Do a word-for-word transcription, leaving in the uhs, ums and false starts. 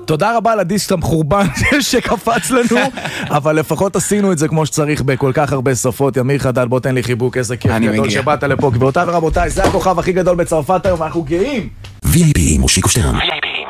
תודה רבה לדיסק המחורבן שקפץ לנו, אבל לפחות עשינו את זה כמו שצריך בכל כך הרבה שפות. ימיר חדד, בוא תן לי חיבוק, איזה כיף גדול שבאת לפה. גבירותיי ורבותיי, זה הכוכב הכי גדול בצרפת היום, ואנחנו גאים. וי איי פי מושיקו שטרן.